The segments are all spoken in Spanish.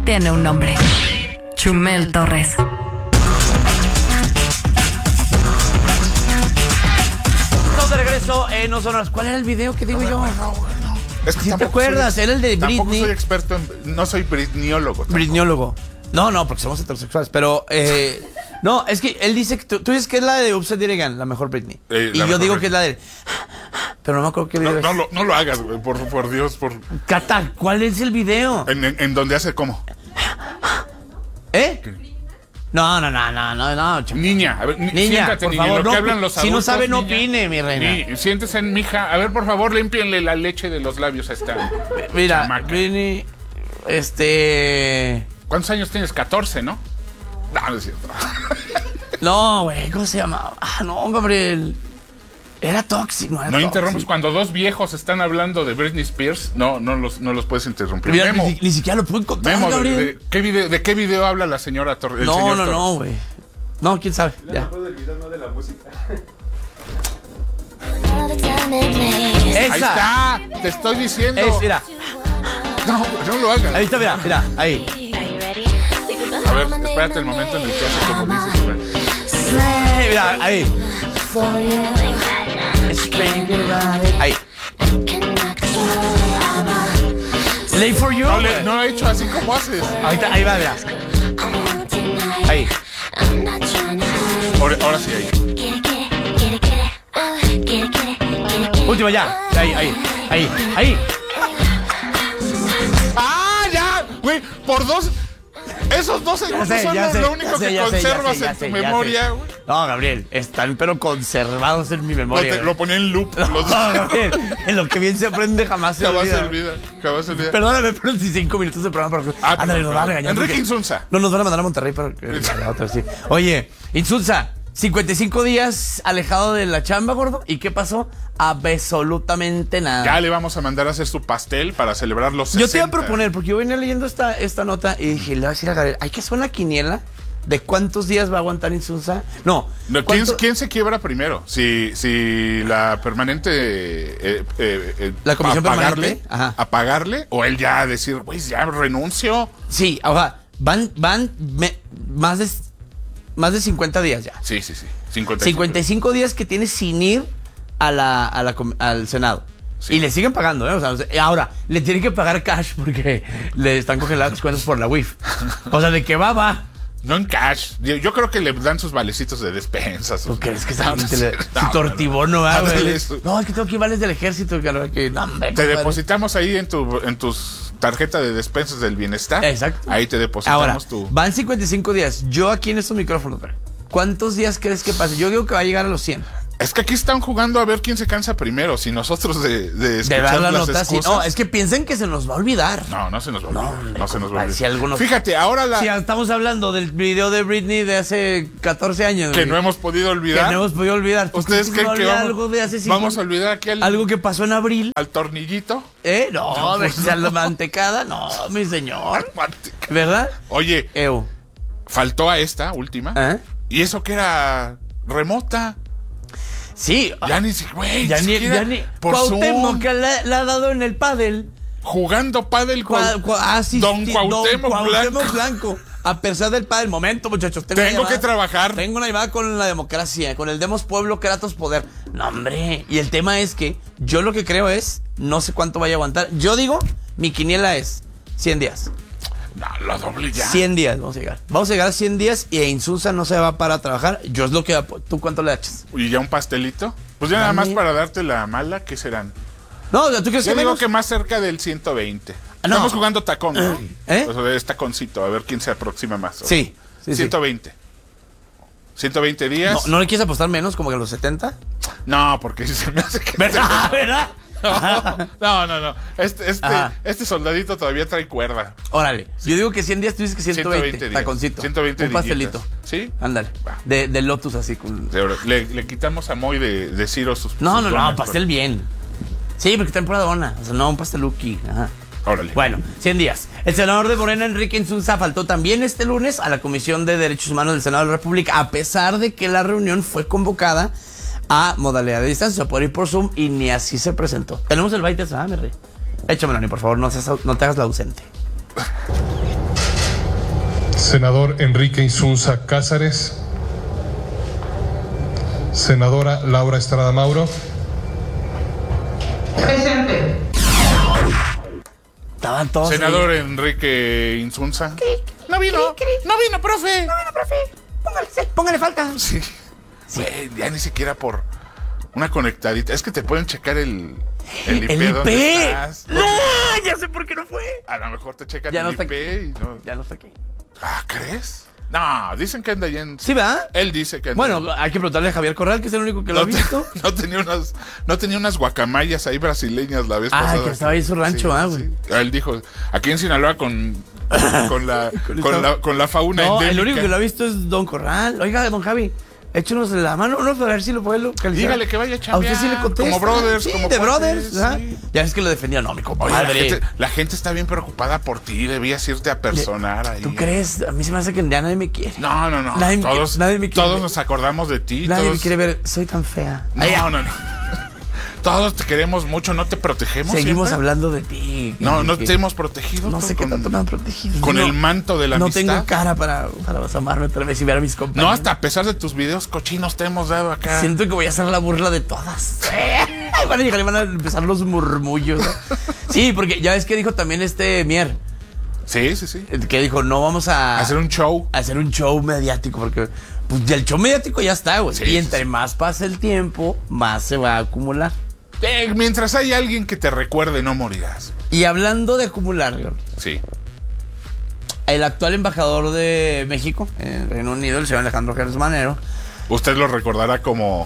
tiene un nombre. Chumel Torres. Estamos de regreso en No Sonoras. ¿Cuál era el video que digo yo? Es que ¿Sí te acuerdas? Era el de Tampoco Britney. soy experto no soy britniólogo. Britniólogo. No, porque somos heterosexuales. Pero, no, es que él dice que tú dices que es la de Upside Down Again, la mejor Britney. Y yo digo que es la de. Pero no me acuerdo qué video es. No lo hagas, güey, por Dios, Cata, ¿cuál es el video? En donde hace cómo. No. Niña, a ver, Niña, siéntate, por niña. favor, Lo que no, hablan los si no adultos, sabe, no niña. opine, mi reina. Siéntese en mija. A ver, por favor, límpienle la leche de los labios a esta. Mira, chamaca. Britney, ¿Cuántos años tienes? 14, ¿no? No es cierto. No, güey, ¿cómo se llamaba? No, Gabriel. Era tóxico. No interrumpes cuando dos viejos están hablando de Britney Spears. No los puedes interrumpir. Mira, Memo, ni siquiera lo puedo encontrar, Memo, Gabriel. ¿de qué video habla la señora Torres? No, güey. No, quién sabe. Ya. De la música. Esa. Ahí está, te estoy diciendo. Mira. No lo hagas. Ahí está, mira, ahí. A ver, espérate el momento en el que hace como dices. Mira, ahí. Ahí. Late for you. No lo he hecho así como haces. Ahí va, mira. Ahí. Ahora sí, ahí. Última ya. Ahí. ¡Ah, ya! Güey, por dos. Esos 2 segundos son lo único que conservas en tu memoria, güey. No, Gabriel, están pero conservados en mi memoria. Lo ponía en loop. No, Gabriel, en lo que bien se aprende jamás se olvida. Jamás se olvida. Perdóname, pero si 5 minutos de programa para... Ándale, nos va a regañar. Enrique Insunza. No, nos van a mandar a Monterrey para la otra, sí. Oye, Insunza, 55 días alejado de la chamba, gordo. ¿Y qué pasó? Absolutamente nada. Ya le vamos a mandar a hacer su pastel para celebrar los 60. Yo te iba a proponer, porque yo venía leyendo esta nota y dije, le voy a decir a Gabriel, hay que hacer una quiniela de cuántos días va a aguantar Insunza. No. ¿Quién se quiebra primero? Si la permanente... la comisión permanente. A pagarle, o él ya decir, güey, ya renuncio. Sí, o sea, van más de 50 días ya. Sí. 55 días que tiene sin ir al Senado. Sí. Y le siguen pagando, ¿eh? O sea, ahora, le tienen que pagar cash porque le están congeladas las cuentas por la WIF. O sea, de que va. No en cash. Yo creo que le dan sus valecitos de despensas. ¿Tú crees que su tortibono, güey? No, es que tengo que ir vales del ejército. Te depositamos ahí en tus tarjeta de despensas del bienestar. Exacto. Ahí te depositamos ahora, van 55 días. Yo aquí en estos micrófonos, ¿cuántos días crees que pase? Yo digo que va a llegar a los 100. Es que aquí están jugando a ver quién se cansa primero. Si nosotros de escuchar dar la las nota, excusas. Sí. No, es que piensen que se nos va a olvidar. No se nos va a olvidar. No se nos va a olvidar. Si algunos... Fíjate, ahora Si estamos hablando del video de Britney de hace 14 años. Que no hemos podido olvidar. ¿Ustedes creen que vamos a olvidar aquel... algo que pasó en abril? ¿Al tornillito? No, a la mantecada. No, mi señor. ¿Verdad? Oye, faltó a esta última. Y eso que era remota. Sí. Ya ni por Cuauhtémoc, que le ha dado en el pádel. Jugando pádel con Don Cuauhtémoc Blanco. A pesar del pádel. Momento, muchachos. Tengo que trabajar. Tengo una llamada con la democracia, con el Demos Pueblo, Kratos Poder. No, hombre. Y el tema es que yo lo que creo es, no sé cuánto vaya a aguantar. Yo digo, mi quiniela es 100 días. No, lo doble ya. 100 días vamos a llegar. Vamos a llegar a 100 días y Insunza no se va para trabajar. Yo es lo que... ¿Tú cuánto le echas? ¿Y ya un pastelito? Pues ya nada más para darte la mala, ¿qué serán? No, ¿tú crees yo que digo menos? que más cerca del 120. No. Estamos jugando tacón, ¿no? Pues es taconcito, a ver quién se aproxima más. Sí. 120. 120 días. ¿No le quieres apostar menos, como que a los 70? No, porque se me hace que... ¿Verdad? No. Este soldadito todavía trae cuerda. Órale. Sí. Yo digo que 100 días, tú dices que 120 días. Taconcito. 120 un pastelito. ¿Sí? Ándale. De Lotus así. Le quitamos a Moy de Ciro sus... No, pastel bien. Sí, porque temporada dona. O sea, no, un pasteluki. Ajá. Órale. Bueno, 100 días. El senador de Morena, Enrique Insunza, faltó también este lunes a la Comisión de Derechos Humanos del Senado de la República, a pesar de que la reunión fue convocada a modalidad de distancia, por ir por Zoom, y ni así se presentó. Tenemos el baile, mi rey. Échamelo, ni por favor, no te hagas la ausente. Senador Enrique Insunza Cázares. Senadora Laura Estrada Mauro. Presente. Estaban todos. Senador Enrique Insunza. No vino, profe. Póngale falta. Sí. Güey, ya ni siquiera por una conectadita. Es que te pueden checar el IP. ¿Dónde estás? No, ya sé por qué no fue. A lo mejor te checan Ya no el está IP aquí. y no. Ya no está aquí. Ah, ¿crees? No, dicen que anda allá en... ¿Sí, verdad? Él dice que anda. Bueno, hay que preguntarle a Javier Corral, que es el único que lo ha visto. No tenía unas guacamayas ahí brasileñas la vez pasada. Ah, que estaba ahí en su rancho, güey. Sí. Él dijo, aquí en Sinaloa con la fauna No, endémica. el único que lo ha visto es Don Corral. Oiga, don Javi, échenos la mano, ¿no? Para ver si lo puede localizar. Dígale que vaya a chambear. A usted sí le contesta. Como brothers, sí, como de cuates, brothers, ¿verdad? sí. Ya es que lo defendía, no, mi Oye, compadre. la gente está bien preocupada por ti. Debías irte a personar ahí. ¿Tú crees? A mí se me hace que ya nadie me quiere. No. Nadie me Todos quiere ver. nos acordamos de ti. Nadie todos... me quiere ver. Soy tan fea. No. Todos te queremos mucho, no te protegemos. Seguimos siempre? hablando de ti. No te hemos protegido. No sé qué tanto me han protegido. Con el manto de la amistad. No tengo cara para asomarme otra vez y ver a mis compañeros. No, hasta a pesar de tus videos cochinos te hemos dado acá. Siento que voy a hacer la burla de todas. Van a llegar y van a empezar los murmullos. Sí, porque ya ves que dijo también Mier. Sí. Que dijo, no vamos a... Hacer un show. Hacer un show mediático, porque pues ya el show mediático ya está, güey. Sí, y entre más pasa el tiempo, más se va a acumular. Mientras hay alguien que te recuerde, no morirás. Y hablando de acumular, güey, Sí. el actual embajador de México en Reino Unido, el señor Alejandro Gers Manero. Usted lo recordará como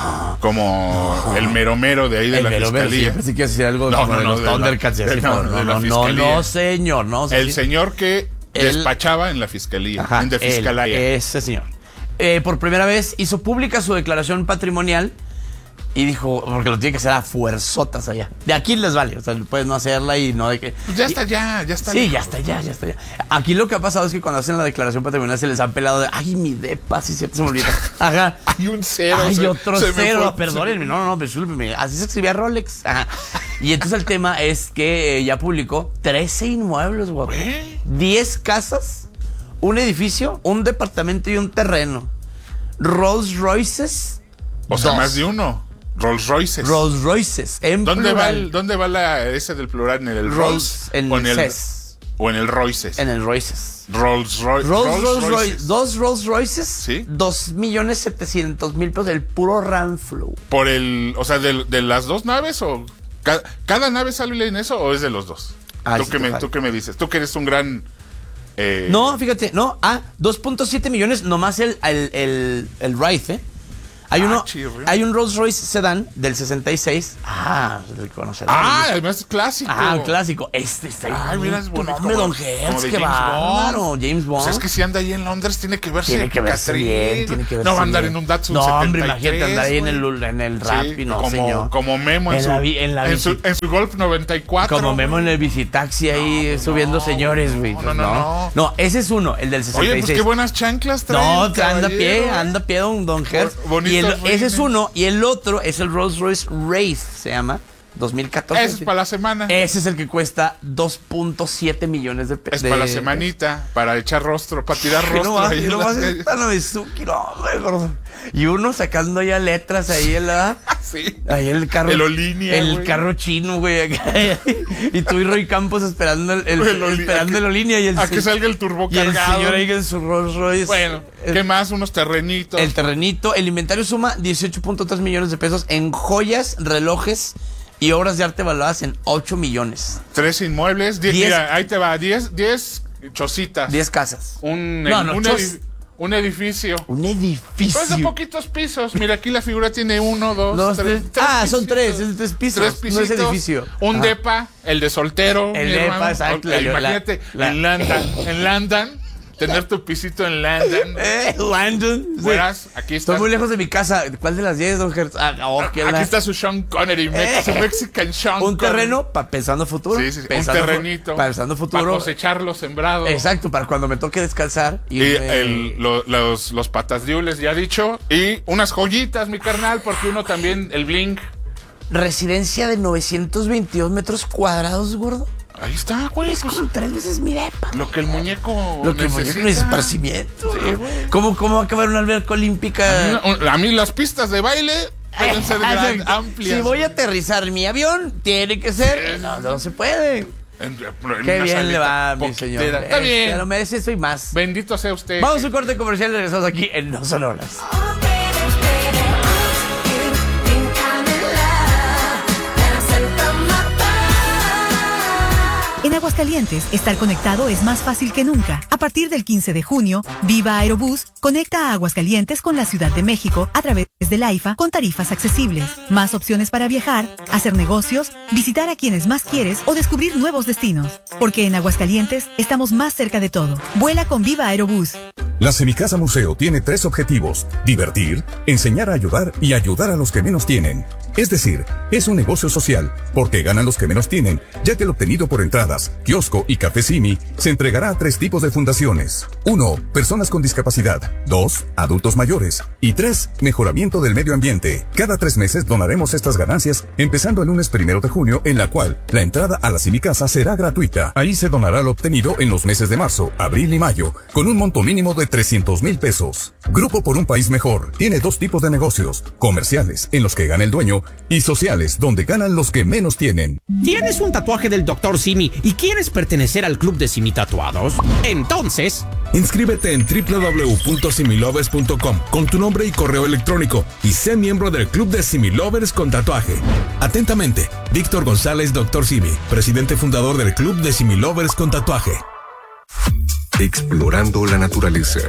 No. el mero de ahí de la fiscalía. Sí, pensé que iba a decir algo No, como de los Thundercats. No, señor. No, el señor que despachaba en la fiscalía. Ajá, en de fiscalía. Ese señor. Por primera vez hizo pública su declaración patrimonial y dijo, porque lo tiene que hacer a fuerzotas allá. De aquí les vale, o sea, puedes no hacerla y no de que... Pues ya está. Sí, lejos. ya está ya. Aquí lo que ha pasado es que cuando hacen la declaración patrimonial se les han pelado de, ay, mi depa, sí, cierto, se me olvida. Ajá. Hay un cero. Hay otro se me cero, fue. perdónenme, no, discúlpenme. Así se escribía Rolex. Ajá. Y entonces el tema es que ya publicó 13 inmuebles, guapo. 10 casas, un edificio, un departamento y un terreno. Rolls Royces. O sea, 2. más de uno. Rolls Royces. Rolls Royces. En ¿Dónde plural. va la ese del plural? ¿En el Rolls? En ¿O en el el CES. ¿O en el Royces? En el Royces. Rolls Royces. Dos Rolls Royces. Sí. 2,700,000 pesos del puro Ramflow. Por el, o sea, de las dos naves o cada nave sale en eso o es de los dos. Ay, ¿Tú qué me dices? Tú que eres un gran No, fíjate, 2.7 millones nomás el Wraith, ¿eh? Hay un Rolls Royce Sedan del 66. El conocerás. Además es clásico. Un clásico. Este está ahí. Mira, es bonito. Hombre, Don Como Hertz, de qué bárbaro. James Bond. Pues es que si anda ahí en Londres tiene que verse Tiene que verse bien, tiene que verse No va a andar bien. en un Datsun No, 73. hombre, imagínate andar ahí en el Rappi, no, señor. Como Memo en su Golf 94. Como Memo en el Visitaxi ahí subiendo señores, güey. No, ese es uno, el del 66. Oye, pues qué buenas chanclas trae. No, anda a pie Don Hertz. Y ese es uno, y el otro es el Rolls Royce Wraith, se llama, 2014. Ese es para la semana. Ese es el que cuesta 2.7 millones de pesos. Es para la semanita, para echar rostro, para tirar rostro. Y uno sacando ya letras ahí en la... Sí. Ahí el carro. El carro chino, güey. Y tú y Roy Campos esperando esperando la línea. Y a que salga el turbo y cargado. el señor ahí en su Rolls Royce. Bueno, ¿qué más? Unos terrenitos. El terrenito. El inventario suma 18.3 millones de pesos en joyas, relojes y obras de arte valuadas en 8 millones. 3 inmuebles. Mira, ahí te va. 10 chocitas. 10 casas. Un edificio. Un edificio. Pues de poquitos pisos. Mira, aquí la figura tiene 1, 2, 3. Son 3. Es 3 pisos. 3 pisitos. No es edificio. Un depa, el de soltero. El depa, exacto. Imagínate, en London. Tener tu pisito en London. London. Verás, aquí está. Estoy muy lejos de mi casa. ¿Cuál de las 10, Don Hertz? Aquí está su Sean Connery, su Mexican Sean Un Connery. terreno pensando futuro. Sí. Un terrenito. Pensando futuro. Para cosechar los sembrados. Exacto, para cuando me toque descansar. Y los patas diules, ya dicho. Y unas joyitas, mi carnal, porque uno también, el bling. Residencia de 922 metros cuadrados, gordo. Ahí está, güey. Es como 3 veces mi depa. Lo que el muñeco necesita. Es esparcimiento. Sí, ¿Cómo va a acabar una alberca olímpica? A mí las pistas de baile pueden ser amplias. Si voy a aterrizar mi avión, tiene que ser. No se puede. Qué bien le va, mi señor. Está bien. Lo merece eso y más. Bendito sea usted. Vamos a un corte comercial y regresamos aquí en No Son Horas. En Aguascalientes, estar conectado es más fácil que nunca. A partir del 15 de junio, Viva Aerobús conecta a Aguascalientes con la Ciudad de México a través del AIFA con tarifas accesibles. Más opciones para viajar, hacer negocios, visitar a quienes más quieres o descubrir nuevos destinos. Porque en Aguascalientes estamos más cerca de todo. Vuela con Viva Aerobús. La Semicasa Museo tiene 3 objetivos: divertir, enseñar a ayudar y ayudar a los que menos tienen. Es decir, es un negocio social, porque ganan los que menos tienen, ya que el obtenido por entradas, kiosco y café Simi se entregará a 3 tipos de fundaciones. 1. Personas con discapacidad. 2. Adultos mayores. Y 3. Mejoramiento del medio ambiente. Cada 3 meses donaremos estas ganancias, empezando el lunes 1 de junio, en la cual la entrada a la Semicasa será gratuita. Ahí se donará lo obtenido en los meses de marzo, abril y mayo, con un monto mínimo de 300,000 pesos. Grupo por un País Mejor tiene 2 tipos de negocios: comerciales, en los que gana el dueño, y sociales, donde ganan los que menos tienen. ¿Tienes un tatuaje del Dr. Simi y quieres pertenecer al club de Simi Tatuados? Entonces, inscríbete en www.similovers.com con tu nombre y correo electrónico y sé miembro del club de Simi Lovers con tatuaje. Atentamente, Víctor González, Dr. Simi, presidente fundador del club de Simi Lovers con tatuaje. Explorando la naturaleza.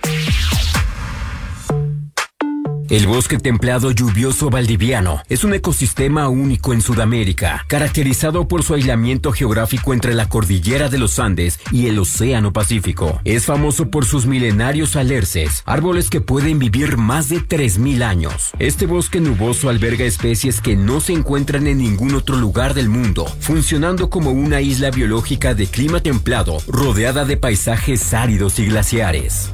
El bosque templado lluvioso valdiviano es un ecosistema único en Sudamérica, caracterizado por su aislamiento geográfico entre la cordillera de los Andes y el Océano Pacífico. Es famoso por sus milenarios alerces, árboles que pueden vivir más de 3,000 años. Este bosque nuboso alberga especies que no se encuentran en ningún otro lugar del mundo, funcionando como una isla biológica de clima templado, rodeada de paisajes áridos y glaciares.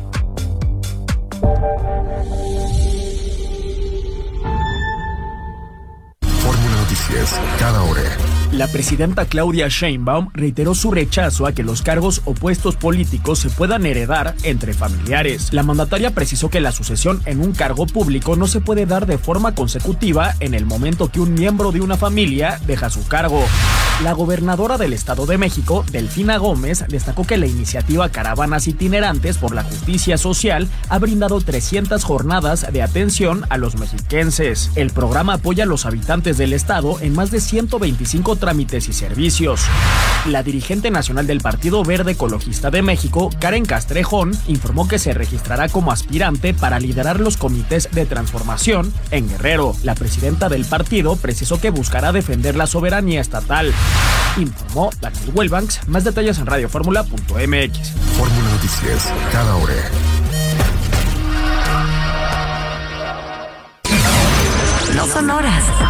Noticias, cada hora. La presidenta Claudia Sheinbaum reiteró su rechazo a que los cargos o puestos políticos se puedan heredar entre familiares. La mandataria precisó que la sucesión en un cargo público no se puede dar de forma consecutiva en el momento que un miembro de una familia deja su cargo. La gobernadora del Estado de México, Delfina Gómez, destacó que la iniciativa Caravanas Itinerantes por la Justicia Social ha brindado 300 jornadas de atención a los mexiquenses. El programa apoya a los habitantes del estado en más de 125 trámites y servicios. La dirigente nacional del Partido Verde Ecologista de México, Karen Castrejón, informó que se registrará como aspirante para liderar los comités de transformación en Guerrero. La presidenta del partido precisó que buscará defender la soberanía estatal. Informó Daniel Huelbanks. Más detalles en radioformula.mx. Fórmula Noticias, cada hora. No Son Horas.